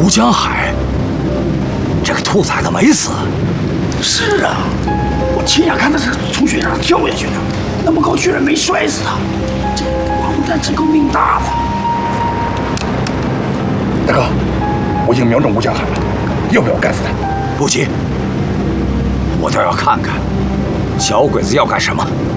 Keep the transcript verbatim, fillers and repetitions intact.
吴江海，这个兔崽子没死。 是啊，我亲眼看他是从雪上跳下去的，那么高居然没摔死他，这王八蛋真够命大的。 大哥，我已经瞄准吴江海了，要不要干死他？ 不急，我倒要看看小鬼子要干什么。